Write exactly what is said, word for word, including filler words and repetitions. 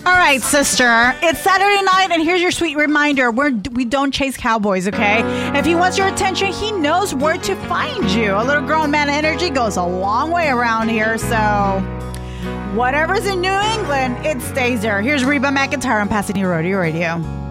All right, sister. It's Saturday night, and here's your sweet reminder. We're, we don't chase cowboys, okay? If he wants your attention, he knows where to find you. A little grown man energy goes a long way around here, so whatever's in New England, it stays there. Here's Reba McEntire on Pasadena Rodeo Radio.